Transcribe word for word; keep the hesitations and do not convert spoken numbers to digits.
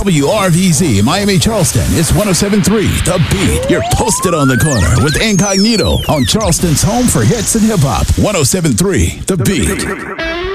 W R V Z, Miami, Charleston. It's one oh seven point three, The Beat. You're posted on the corner with Incognito on Charleston's home for hits and hip-hop. one oh seven point three, The Beat.